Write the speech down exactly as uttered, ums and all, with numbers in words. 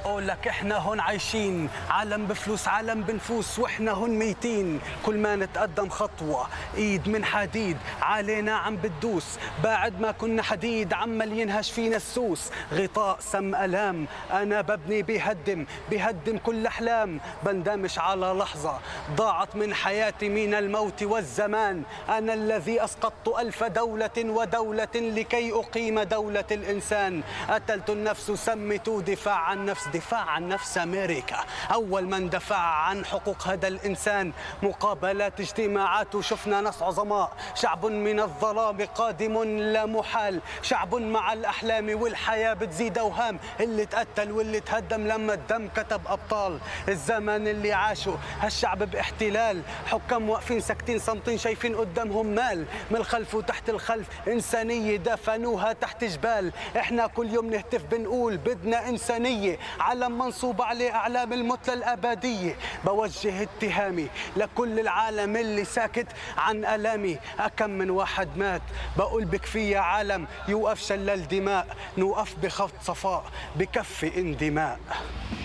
بقول لك احنا هون عايشين، عالم بفلوس عالم بنفوس، واحنا هون ميتين. كل ما نتقدم خطوة ايد من حديد علينا عم بتدوس، بعد ما كنا حديد عمال ينهش فينا السوس. غطاء سم ألام أنا ببني بيهدم بيهدم كل أحلام، بندمش على لحظة ضاعت من حياتي من الموت والزمان. أنا الذي أسقطت ألف دولة ودولة لكي أقيم دولة الإنسان. قتلت النفس سميت دفاع عن نفس، دفاع عن نفس أمريكا أول من دفع عن حقوق هذا الإنسان. مقابلات اجتماعات وشفنا ناس عظماء، شعب من الظلام قادم لا محال، شعب مع الأحلام والحياة بتزيد أوهام. اللي تقتل واللي تهدم لما الدم كتب أبطال. الزمن اللي عاشوا هالشعب باحتلال، حكام واقفين ساكتين صامتين شايفين قدامهم مال، من الخلف وتحت الخلف إنسانية دفنوها تحت جبال. احنا كل يوم نهتف بنقول بدنا إنسانية، علم منصوب عليه أعلام المثلى الأبدية. بوجه اتهامي لكل العالم اللي ساكت عن ألامي. أكم من واحد مات بقول بكفي يا عالم يوقف شلال دماء، نوقف بخط صفاء بكفي اندماء.